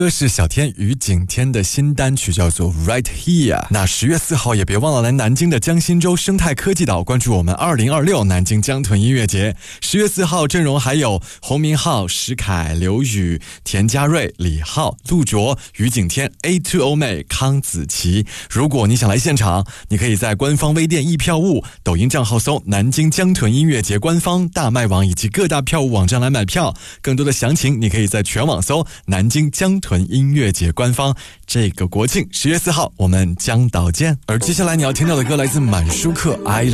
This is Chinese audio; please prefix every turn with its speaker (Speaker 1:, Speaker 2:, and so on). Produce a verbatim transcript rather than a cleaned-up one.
Speaker 1: 这是小天与景天的新单曲，叫做 Right Here。 那十月四号也别忘了来南京的江心洲生态科技岛关注我们二零二六南京江豚音乐节。十月四号阵容还有洪明昊、石凯、刘宇、田家瑞、李浩、陆卓、于景天、A two 欧妹、康子琪。如果你想来现场，你可以在官方微店易票务、抖音账号搜南京江豚音乐节官方、大麦网以及各大票务网站来买票。更多的详情你可以在全网搜南京江豚音乐节官方。这个国庆十月四号我们江岛见。而接下来你要听到的歌来自满舒克 I